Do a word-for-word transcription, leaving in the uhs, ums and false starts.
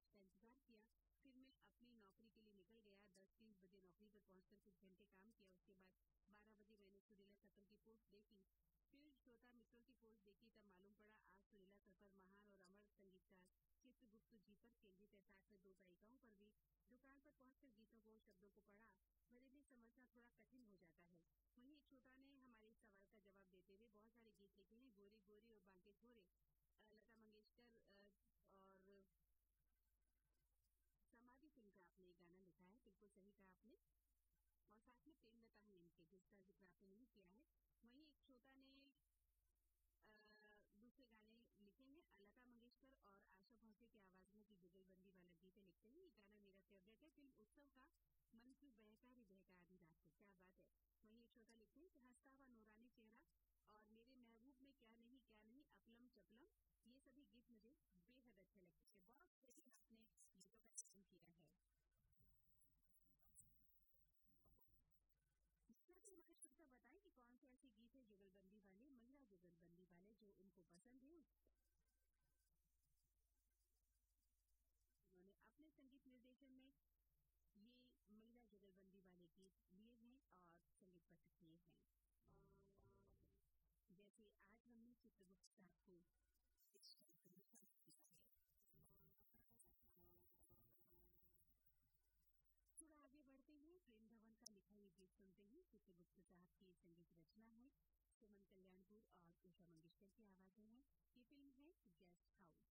उसका इंतजार किया। फिर मैं अपनी नौकरी के लिए निकल गया। दस तीस बजे नौकरी पर पहुंचकर कुछ घंटे काम किया। उसके बाद बारह बजे मैंने सुरीला सर पर की पोस्ट देखी। फिर श्रोता मित्रों की पोस्ट देखी, तब मालूम पड़ा आज सुरीला सर पर महान और अमर संगीतकार चित्रगुप्त जी पर केंद्रित है। साथ में दो गायिकाओं पर भी। दुकान पर पहुंचकर गीतों को, शब्दों को पढ़ा। मेरे लिए समझना थोड़ा कठिन हो जाता है। वहीं एक श्रोता ने हमारे इस सवाल का जवाब देते हुए बहुत सारे गीत लिखे हैं। गोरी गोरी और बांके छोरे, लता मंगेशकर और समाधि फिल्म का आपने गाना लिखा है। बिल्कुल सही कहा आपने। और साथ में प्रेमलता है इनके, जिसका जिक्र आपने नहीं किया है। वहीं एक श्रोता ने आ, दूसरे गाने लिखे हैं। लता मंगेशकर और आशा भोसले की आवाज में की जुगलबंदी वाला गीत लिखते हैं। ये गाना मेरा फेवरेट है। फिल्म उत्सव का मन क्यों बहका रे बहका आधी रात को, क्या बात है। वहीं एक श्रोता लिखते हैं कि हंसता हुआ नूरानी चेहरा और मेरे महबूब में क्या नहीं क्या नहीं, अपलम चपलम, ये सभी गीत मुझे बेहद अच्छे लगते हैं। बहुत सही आपने गीतों का चयन किया है। हमारे श्रोता बताएं कि कौन से ऐसे गीत है जुगलबंदी वाले, महिला जुगलबंदी वाले, जो उनको पसंद है। उन्होंने अपने संगीत निर्देशन में ये महिला जुगलबंदी वाले गीत लिए हैं और संगीत पसंद किए हैं। जैसे आज हमने चित्रगुप्त साहब को थोड़ा आगे बढ़ते हैं। प्रेम धवन का लिखा ये गीत सुनते हैं। चित्रगुप्त साहब की संगीत रचना है। सुमन कल्याणपुर और उषा मंगेशकर की आवाजें हैं। ये फिल्म है गेस्ट हाउस।